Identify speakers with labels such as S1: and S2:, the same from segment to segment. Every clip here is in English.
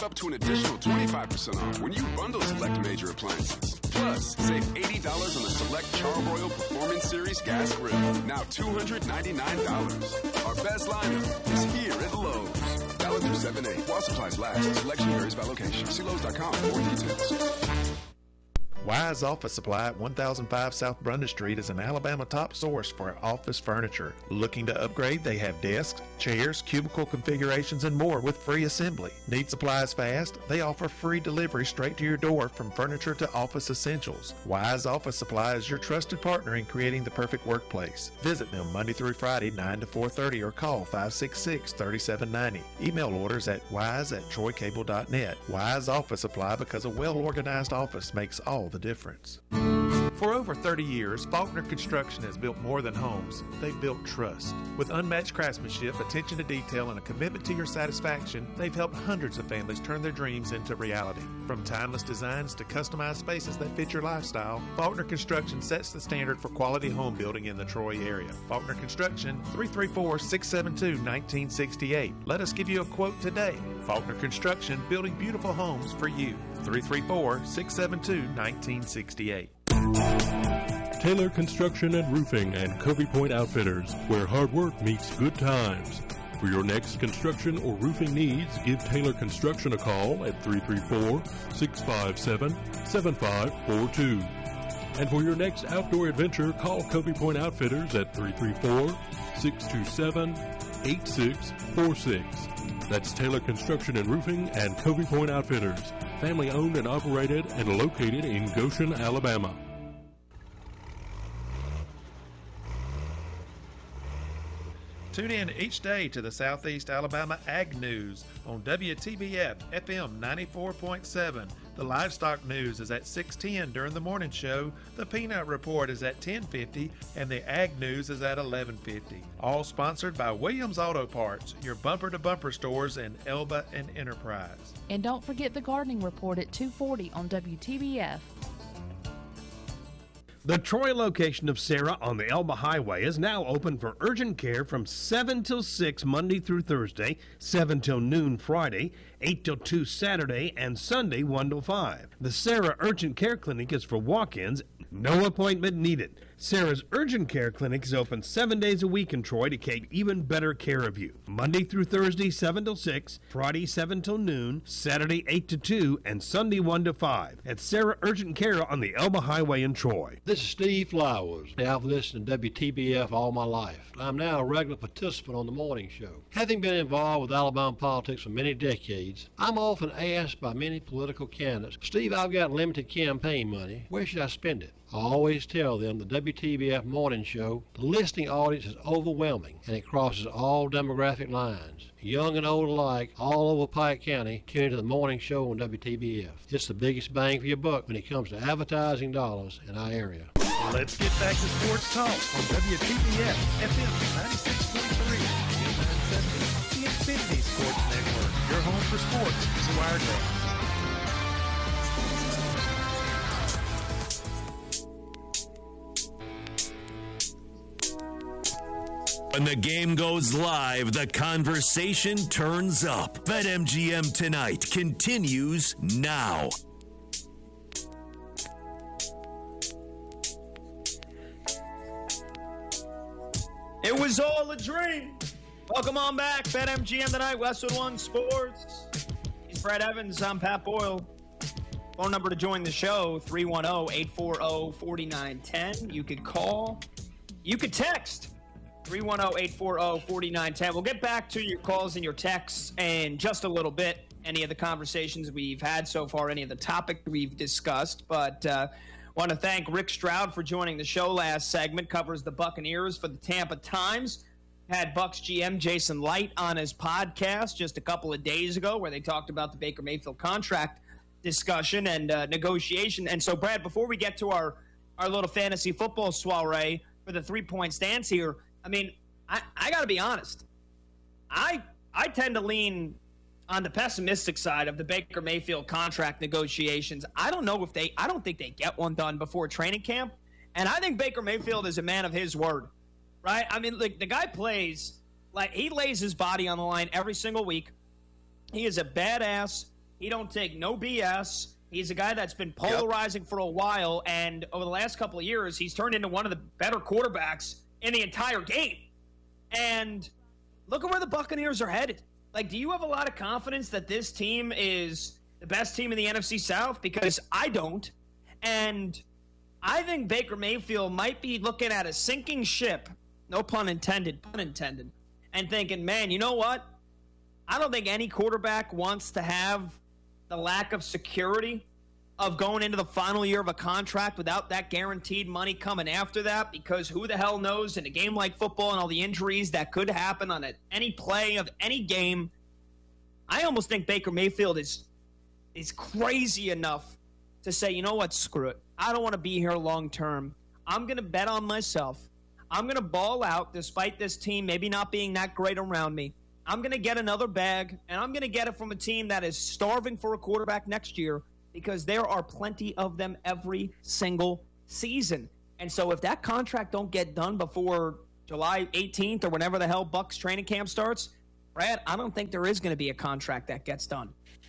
S1: Up to an additional 25% off when you bundle select major appliances. Plus, save $80 on the select Char-Broil Performance Series gas grill. Now $299. Our best lineup is here at Lowe's. Valid through 7/8. While supplies last. Selection varies by location. See Lowe's.com for more details.
S2: Wise Office Supply at 1005 South Brundage Street is an Alabama top source for office furniture. Looking to upgrade? They have desks, chairs, cubicle configurations, and more with free assembly. Need supplies fast? They offer free delivery straight to your door from furniture to office essentials. Wise Office Supply is your trusted partner in creating the perfect workplace. Visit them Monday through Friday, 9 to 4:30, or call 566-3790. Email orders at wise@troycable.net. Wise Office Supply, because a well-organized office makes all the difference. For over 30 years, Faulkner Construction has built more than homes. They've built trust. With unmatched craftsmanship, attention to detail, and a commitment to your satisfaction, they've helped hundreds of families turn their dreams into reality. From timeless designs to customized spaces that fit your lifestyle, Faulkner Construction sets the standard for quality home building in the Troy area. Faulkner Construction, 334-672-1968. Let us give you a quote today. Faulkner Construction, building beautiful homes for you. 334-672-1968.
S3: Taylor Construction and Roofing and Covey Point Outfitters, where hard work meets good times. For your next construction or roofing needs, give Taylor Construction a call at 334-657-7542. And for your next outdoor adventure, call Covey Point Outfitters at 334-627-8646. That's Taylor Construction and Roofing and Covey Point Outfitters, family owned and operated and located in Goshen, Alabama.
S2: Tune in each day to the Southeast Alabama Ag News on WTBF FM 94.7. The Livestock News is at 6:10 during the morning show. The Peanut Report is at 10:50, and the Ag News is at 11:50. All sponsored by Williams Auto Parts, your bumper-to-bumper stores in Elba and Enterprise.
S4: And don't forget the Gardening Report at 2:40 on WTBF.
S5: The Troy location of Sarah on the Elba Highway is now open for urgent care from 7 till 6 Monday through Thursday, 7 till noon Friday, 8 till 2 Saturday, and Sunday 1 till 5. The Sarah Urgent Care Clinic is for walk-ins, no appointment needed. Sarah's Urgent Care Clinic is open 7 days a week in Troy to take even better care of you. Monday through Thursday, 7 till 6, Friday, 7 till noon, Saturday, 8 to 2, and Sunday, 1 to 5. At Sarah Urgent Care on the Elba Highway in Troy.
S6: This is Steve Flowers. I've listened to WTBF all my life. I'm now a regular participant on the morning show. Having been involved with Alabama politics for many decades, I'm often asked by many political candidates, Steve, I've got limited campaign money. Where should I spend it? I always tell them the WTBF morning show, the listening audience is overwhelming and it crosses all demographic lines. Young and old alike, all over Pike County, tune into the morning show on WTBF. It's the biggest bang for your buck when it comes to advertising dollars in our area.
S2: Let's get back to sports talk on WTBF FM 96.3 and 970, the Infinity Sports Network. Your home for sports is Wiregrass.
S7: When the game goes live, the conversation turns up. BetMGM Tonight continues now.
S8: It was all a dream. Welcome on back. BetMGM Tonight, Westwood One Sports. He's Brad Evans. I'm Pat Boyle. Phone number to join the show, 310-840-4910. You could call. You could text. 310-840-4910. We'll get back to your calls and your texts in just a little bit. Any of the conversations we've had so far, any of the topic we've discussed. But want to thank Rick Stroud for joining the show last segment. Covers the Buccaneers for the Tampa Times. Had Bucs GM Jason Light on his podcast just a couple of days ago where they talked about the Baker Mayfield contract discussion and negotiation. And so, Brad, before we get to our little fantasy football soiree for the three-point stance here, I mean, I got to be honest. I tend to lean on the pessimistic side of the Baker Mayfield contract negotiations. I don't think they get one done before training camp. And I think Baker Mayfield is a man of his word, right? I mean, like, the guy plays, like, he lays his body on the line every single week. He is a badass He don't take no BS. He's a guy that's been polarizing for a while, and over the last couple of years, he's turned into one of the better quarterbacks in the entire game. And look at where the Buccaneers are headed. Like, do you have a lot of confidence that this team is the best team in the NFC South? Because I don't. And I think Baker Mayfield might be looking at a sinking ship, no pun intended, and thinking, man, you know what? I don't think any quarterback wants to have the lack of security of going into the final year of a contract without that guaranteed money coming after that, because who the hell knows in a game like football and all the injuries that could happen on any play of any game. I almost think Baker Mayfield is crazy enough to say, you know what, screw it. I don't want to be here long term. I'm going to bet on myself. I'm going to ball out despite this team maybe not being that great around me. I'm going to get another bag, and I'm going to get it from a team that is starving for a quarterback next year, because there are plenty of them every single season. And so if that contract don't get done before July 18th or whenever the hell Bucs training camp starts, Brad, I don't think there is going to be a contract that gets done.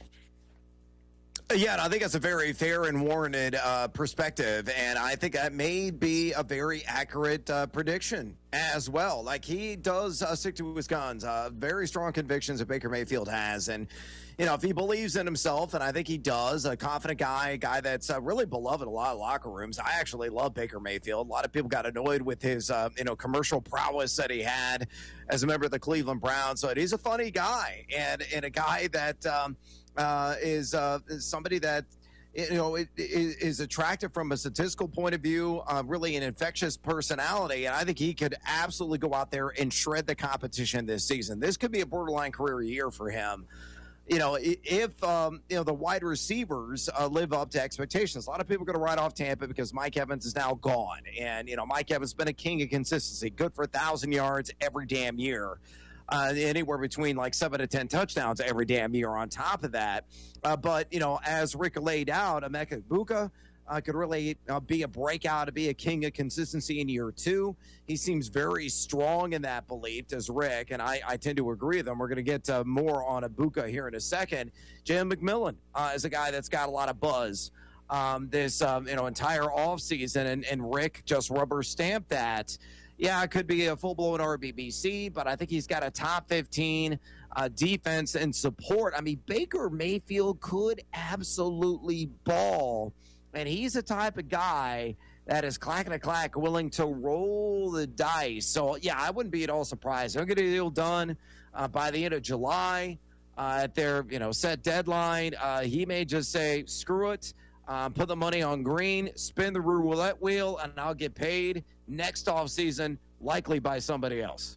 S9: Yeah, and I think that's a very fair and warranted perspective, and I think that may be a very accurate prediction as well. Like, he does stick to his guns, very strong convictions that Baker Mayfield has, and you know, if he believes in himself, and I think he does, a confident guy, a guy that's really beloved in a lot of locker rooms. I actually love Baker Mayfield. A lot of people got annoyed with his commercial prowess that he had as a member of the Cleveland Browns. So he's a funny guy, and a guy that is somebody that is attractive from a statistical point of view, really an infectious personality, and I think he could absolutely go out there and shred the competition this season. This could be a borderline career year for him. You know, if the wide receivers live up to expectations. A lot of people are going to write off Tampa because Mike Evans is now gone, and Mike Evans has been a king of consistency, good for 1,000 yards every damn year. Anywhere between like 7 to 10 touchdowns every damn year on top of that. But, as Rick laid out, Emeka Egbuka could really be a breakout, to be a king of consistency in year 2. He seems very strong in that belief, does Rick, and I tend to agree with him. We're going to get more on Egbuka here in a second. Jalen McMillan is a guy that's got a lot of buzz this entire offseason, and Rick just rubber stamped that. Yeah, it could be a full-blown RBBC, but I think he's got a top 15 defense and support. I mean, Baker Mayfield could absolutely ball, and he's the type of guy that is clack, willing to roll the dice. So, yeah, I wouldn't be at all surprised. They'll get a deal done by the end of July at their, set deadline. He may just say, screw it. Put the money on green, spin the roulette wheel, and I'll get paid next offseason, likely by somebody else.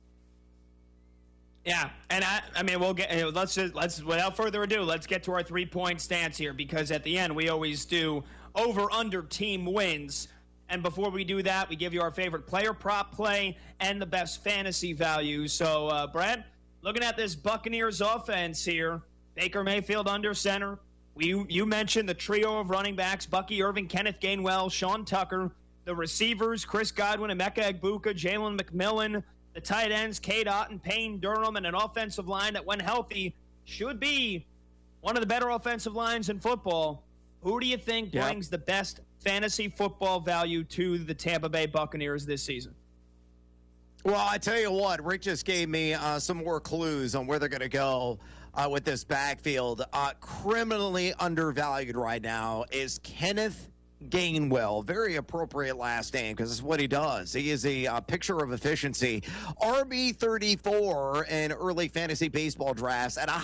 S8: Yeah, and I mean, we'll get. Let's without further ado, let's get to our 3-point stance here, because at the end we always do over/under team wins. And before we do that, we give you our favorite player prop play and the best fantasy value. So, Brad, looking at this Buccaneers offense here, Baker Mayfield under center. You mentioned the trio of running backs, Bucky Irving, Kenneth Gainwell, Sean Tucker. The receivers, Chris Godwin, Emeka Egbuka, Jalen McMillan. The tight ends, Cade Otton, Payne Durham, and an offensive line that, when healthy, should be one of the better offensive lines in football. Who do you think brings the best fantasy football value to the Tampa Bay Buccaneers this season?
S9: Well, I tell you what, Rick just gave me some more clues on where they're going to go with this backfield. Criminally undervalued right now is Kenneth Gainwell. Very appropriate last name, because it's what he does. He is a picture of efficiency. RB34 in early fantasy baseball drafts at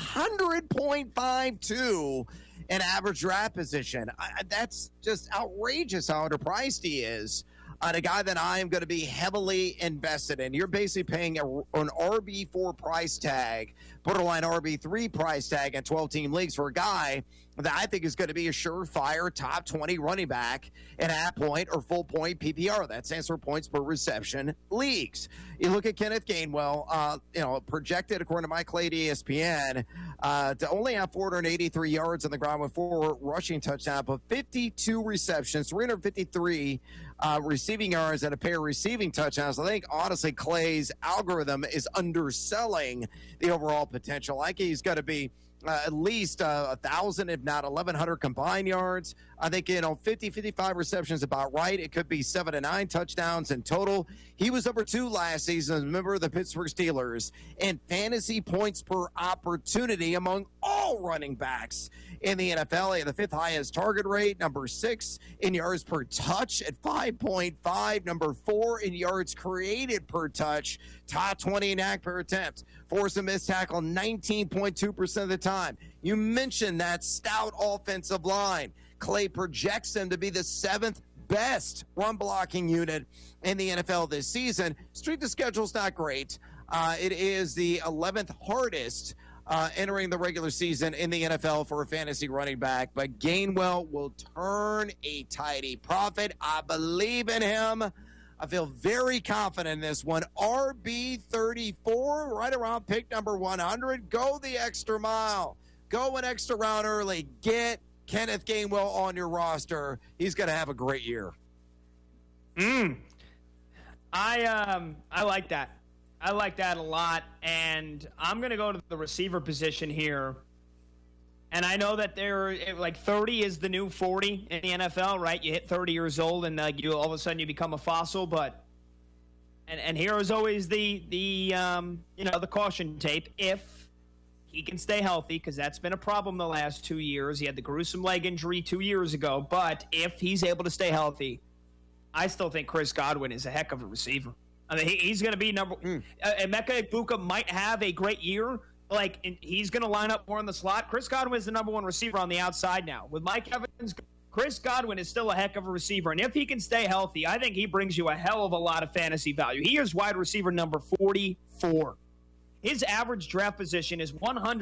S9: 100.52 in average draft position. That's just outrageous how underpriced he is. A guy that I am going to be heavily invested in. You're basically paying an RB4 price tag, borderline RB3 price tag in 12-team leagues for a guy that I think is going to be a surefire top 20 running back in half point or full point PPR. That stands for points per reception leagues. You look at Kenneth Gainwell, projected according to Mike Clay at ESPN to only have 483 yards on the ground with 4 rushing touchdowns, but 52 receptions, 353 receiving yards, and a pair of receiving touchdowns. I think, honestly, Clay's algorithm is underselling the overall potential. I think he's going to be at least 1,000, if not 1,100 combined yards. I think, 50, 55 receptions about right. It could be 7 to 9 touchdowns in total. He was number 2 last season as a member of the Pittsburgh Steelers in fantasy points per opportunity among all running backs in the NFL. He had the 5th highest target rate, number 6 in yards per touch at 5.5, number 4 in yards created per touch, top 20 in act per attempt, forced a missed tackle 19.2% of the time. You mentioned that stout offensive line. Clay projects them to be the 7th best run blocking unit in the NFL this season. Strength of schedule's not great. It is the 11th hardest entering the regular season in the NFL for a fantasy running back, but Gainwell will turn a tidy profit. I believe in him. I feel very confident in this one. RB34, right around pick number 100. Go the extra mile. Go an extra round early. Get Kenneth Gainwell on your roster. He's going to have a great year.
S8: I like that. I like that a lot, and I'm going to go to the receiver position here. And I know that like 30 is the new 40 in the NFL, right? You hit 30 years old, and you all of a sudden you become a fossil. But and here is always the caution tape. If he can stay healthy, because that's been a problem the last 2 years. He had the gruesome leg injury 2 years ago. But if he's able to stay healthy, I still think Chris Godwin is a heck of a receiver. I mean, he's going to be number. Emeka Egbuka might have a great year. He's going to line up more in the slot. Chris Godwin is the number 1 receiver on the outside now. With Mike Evans, Chris Godwin is still a heck of a receiver. And if he can stay healthy, I think he brings you a hell of a lot of fantasy value. He is wide receiver number 44. His average draft position is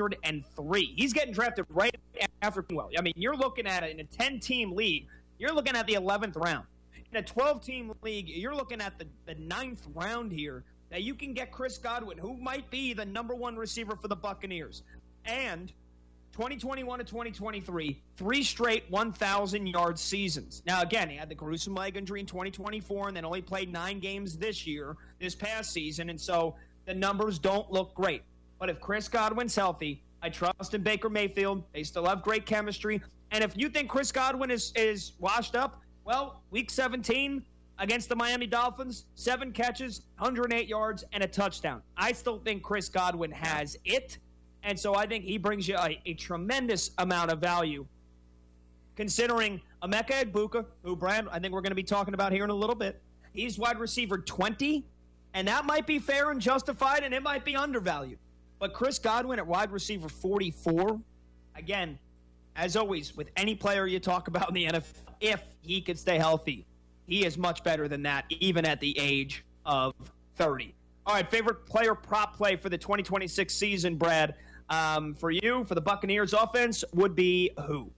S8: 103. He's getting drafted right after Gainwell. I mean, you're looking at it in a 10-team league. You're looking at the 11th round. In a 12-team league, you're looking at the 9th round here that you can get Chris Godwin, who might be the number 1 receiver for the Buccaneers. And 2021 to 2023, 3 straight 1,000-yard seasons. Now, again, he had the gruesome leg injury in 2024 and then only played 9 games this past season. And so the numbers don't look great. But if Chris Godwin's healthy, I trust in Baker Mayfield. They still have great chemistry. And if you think Chris Godwin is washed up, well, week 17 against the Miami Dolphins, 7 catches, 108 yards, and a touchdown. I still think Chris Godwin has it. And so I think he brings you a tremendous amount of value. Considering Emeka Egbuka, who, Brad, I think we're going to be talking about here in a little bit, he's wide receiver 20, and that might be fair and justified, and it might be undervalued. But Chris Godwin at wide receiver 44, again, as always, with any player you talk about in the NFL, if he could stay healthy, he is much better than that, even at the age of 30. All right, favorite player prop play for the 2026 season, Brad, for you, for the Buccaneers offense, would be who?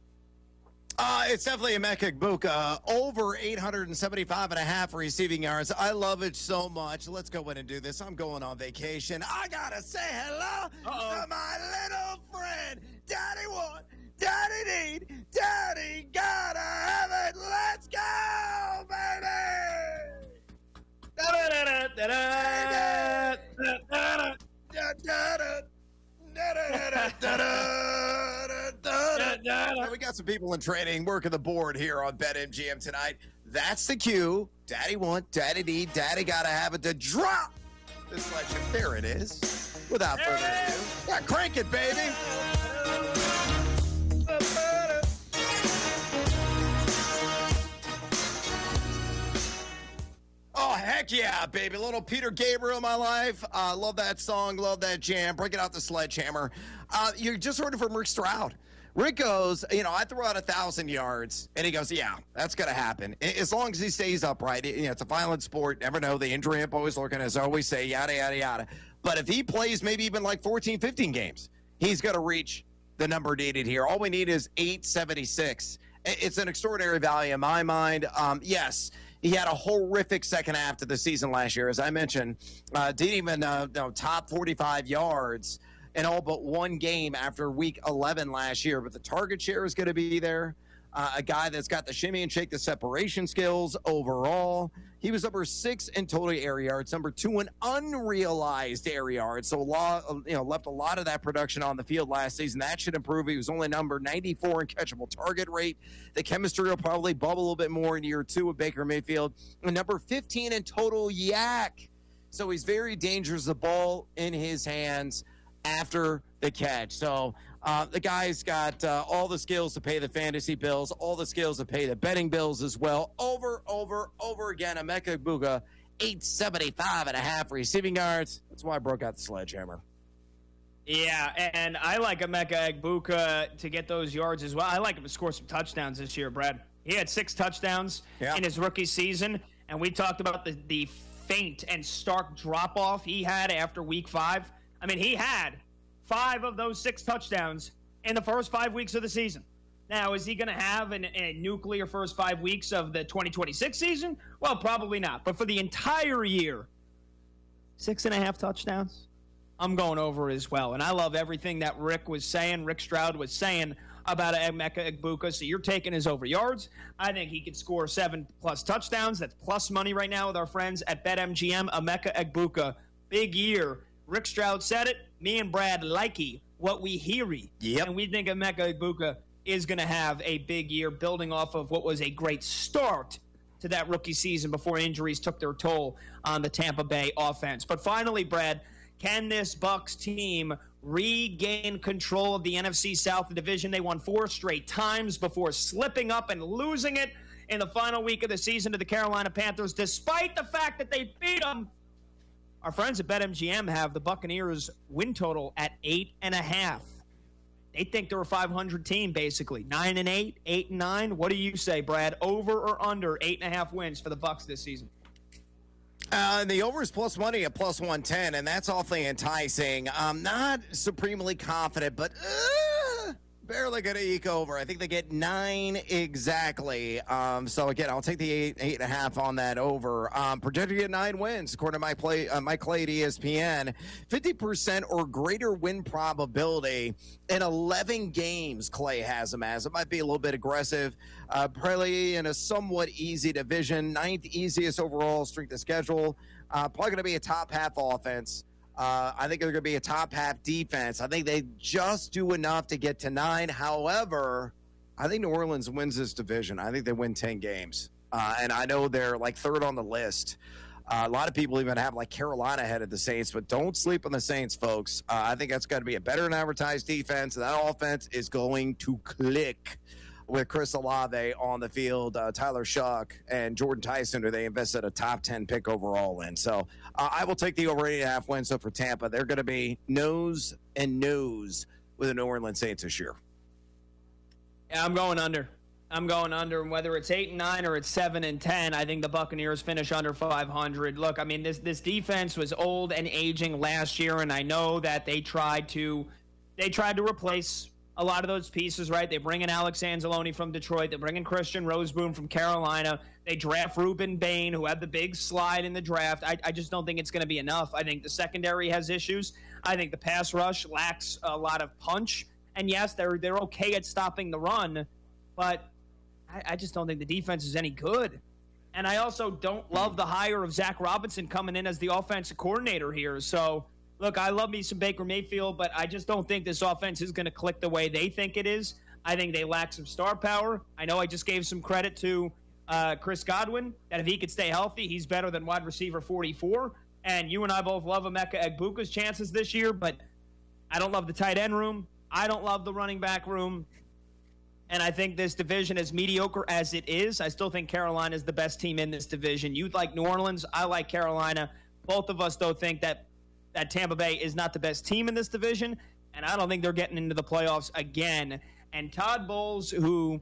S9: It's definitely Emeka Egbuka, over 875.5 receiving yards. I love it so much. Let's go in and do this. I'm going on vacation. I gotta say hello to my little friend. Daddy want, Daddy need, Daddy gotta have it. Let's go, baby! We got some people in training working the board here on BetMGM tonight. That's the cue. Daddy want, Daddy need, Daddy gotta have it to drop this selection. There it is. Without further ado, yeah, crank it, baby. Oh, heck yeah, baby. Little Peter Gabriel in my life. Love that song. Love that jam. Break it out the sledgehammer. You just heard it from Rick Stroud. Rick goes, I throw out 1,000 yards. And he goes, yeah, that's going to happen. As long as he stays upright. It's a violent sport. Never know. The injury amp always looking, as I always say, yada, yada, yada. But if he plays maybe even like 14, 15 games, he's going to reach the number needed here. All we need is 876. It's an extraordinary value in my mind. Yes. He had a horrific second half to the season last year, as I mentioned. Didn't even top 45 yards in all but one game after week 11 last year. But the target share is going to be there. a guy that's got the shimmy and shake, the separation skills overall. He was number 6 in total air yards, number 2 in unrealized air yards. So left a lot of that production on the field last season. That should improve. He was only number 94 in catchable target rate. The chemistry will probably bubble a little bit more in year 2 with Baker Mayfield. And number 15 in total yak. So he's very dangerous. The ball in his hands after the catch. So the guy's got all the skills to pay the fantasy bills, all the skills to pay the betting bills as well. Over again, Emeka Egbuka, 875.5 receiving yards. That's why I broke out the sledgehammer.
S8: Yeah, and I like Emeka Egbuka to get those yards as well. I like him to score some touchdowns this year, Brad. He had 6 touchdowns in his rookie season, and we talked about the faint and stark drop-off he had after week 5. I mean, he had 5 of those 6 touchdowns in the first 5 weeks of the season. Now, is he going to have a nuclear first 5 weeks of the 2026 season? Well, probably not. But for the entire year, 6.5 touchdowns, I'm going over as well. And I love everything that Rick Stroud was saying about Emeka Egbuka. So you're taking his over yards. I think he could score 7+ touchdowns. That's plus money right now with our friends at BetMGM. Emeka Egbuka, big year. Rick Stroud said it. Me and Brad likey what we heary.
S9: Yep.
S8: And we think Emeka Egbuka is going to have a big year building off of what was a great start to that rookie season before injuries took their toll on the Tampa Bay offense. But finally, Brad, can this Bucs team regain control of the NFC South division? They won 4 straight times before slipping up and losing it in the final week of the season to the Carolina Panthers, despite the fact that they beat them. Our friends at BetMGM have the Buccaneers win total at 8.5. They think they're a 500 team, basically. 9-8, 8-9. What do you say, Brad? Over or under 8.5 wins for the Bucs this season?
S9: The over is plus money at plus 110, and that's awfully enticing. I'm not supremely confident, but barely going to eke over. I think they get 9 exactly. So again, I'll take the 8.5 on that over. Projected to get 9 wins according to Mike Clay at ESPN. 50% or greater win probability in 11 games. Clay has them as. It might be a little bit aggressive. Probably in a somewhat easy division. 9th easiest overall strength of schedule. Probably going to be a top half offense. I think they're going to be a top half defense. I think they just do enough to get to 9. However, I think New Orleans wins this division. I think they win 10 games. And I know they're like 3rd on the list. A lot of people even have like Carolina ahead of the Saints, but don't sleep on the Saints, folks. I think that's going to be a better than advertised defense. That offense is going to click with Chris Olave on the field, Tyler Shuck, and Jordan Tyson, who they invested a top 10 pick overall in. So I will take the over 8.5 wins. So for Tampa, they're going to be nose and nose with the New Orleans Saints this year.
S8: Yeah, I'm going under. And whether it's 8-9 or it's 7-10, I think the Buccaneers finish under 500. Look, I mean, this defense was old and aging last year, and I know that they tried to replace a lot of those pieces, right? They bring in Alex Anzalone from Detroit. They bring in Christian Roseboom from Carolina. They draft Ruben Bain, who had the big slide in the draft. I just don't think it's going to be enough. I think the secondary has issues. I think the pass rush lacks a lot of punch. And yes, they're okay at stopping the run, but I just don't think the defense is any good. And I also don't love the hire of Zach Robinson coming in as the offensive coordinator here. So, look, I love me some Baker Mayfield, but I just don't think this offense is going to click the way they think it is. I think they lack some star power. I know I just gave some credit to Chris Godwin, that if he could stay healthy, he's better than wide receiver 44. And you and I both love Emeka Egbuka's chances this year, but I don't love the tight end room. I don't love the running back room. And I think this division, as mediocre as it is, I still think Carolina is the best team in this division. You like New Orleans. I like Carolina. Both of us, though, think that Tampa Bay is not the best team in this division, and I don't think they're getting into the playoffs again. And Todd Bowles, who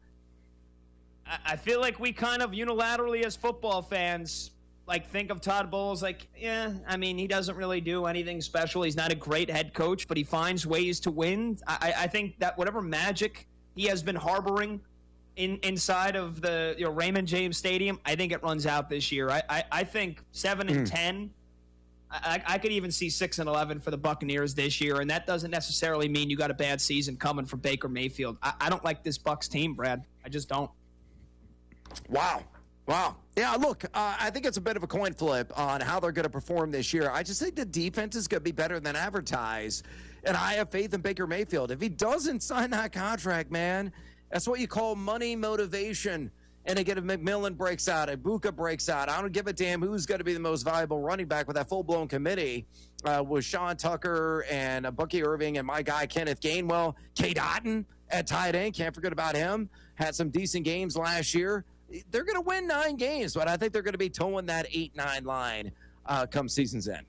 S8: I feel like we kind of unilaterally as football fans think of Todd Bowles he doesn't really do anything special. He's not a great head coach, but he finds ways to win. I think that whatever magic he has been harboring inside of the Raymond James Stadium, I think it runs out this year. I think 7-10 I could even see 6-11 for the Buccaneers this year, and that doesn't necessarily mean you got a bad season coming from Baker Mayfield. I don't like this Bucs team, Brad. I just don't.
S9: Wow. Yeah, look, I think it's a bit of a coin flip on how they're going to perform this year. I just think the defense is going to be better than advertised, and I have faith in Baker Mayfield. If he doesn't sign that contract, man, that's what you call money motivation. And again, if McMillan breaks out, if Buka breaks out, I don't give a damn who's going to be the most valuable running back with that full-blown committee with Sean Tucker and Bucky Irving and my guy Kenneth Gainwell. Cade Otton at tight end, can't forget about him. Had some decent games last year. They're going to win 9 games, but I think they're going to be towing that 8-9 line come season's end.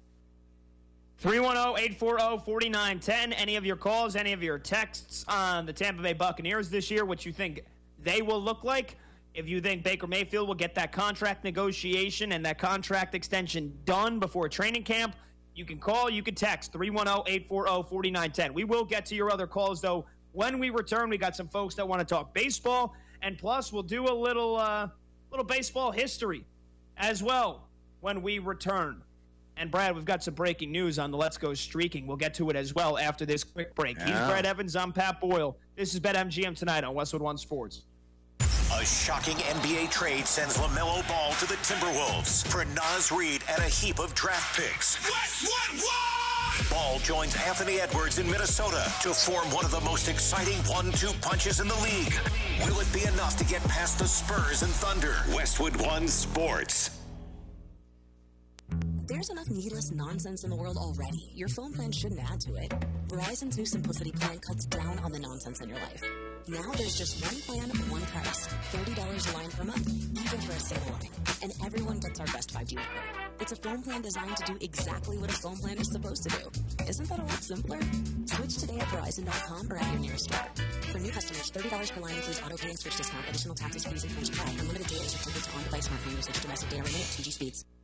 S8: 310-840-4910. Any of your calls, any of your texts on the Tampa Bay Buccaneers this year, what you think they will look like? If you think Baker Mayfield will get that contract negotiation and that contract extension done before training camp, you can call, you can text 310-840-4910. We will get to your other calls, though. When we return, we got some folks that want to talk baseball, and plus we'll do a little baseball history as well when we return. And, Brad, we've got some breaking news on the Let's Go Streaking. We'll get to it as well after this quick break. Yeah. He's Brad Evans. I'm Pat Boyle. This is BetMGM tonight on Westwood One Sports.
S10: A shocking NBA trade sends LaMelo Ball to the Timberwolves for Naz Reid and a heap of draft picks. Westwood One! Ball joins Anthony Edwards in Minnesota to form one of the most exciting 1-2 punches in the league. Will it be enough to get past the Spurs and Thunder? Westwood One Sports.
S11: There's enough needless nonsense in the world already. Your phone plan shouldn't add to it. Verizon's new Simplicity plan cuts down on the nonsense in your life. Now there's just one plan, one price. $30 a line per month, even for a single line. And everyone gets our best 5G network. It's a phone plan designed to do exactly what a phone plan is supposed to do. Isn't that a lot simpler? Switch today at Verizon.com or at your nearest store. For new customers, $30 per line includes auto pay and switch discount, additional taxes, fees, and fees. Unlimited data is restricted to on-device smartphone usage, domestic data limit, 2G speeds.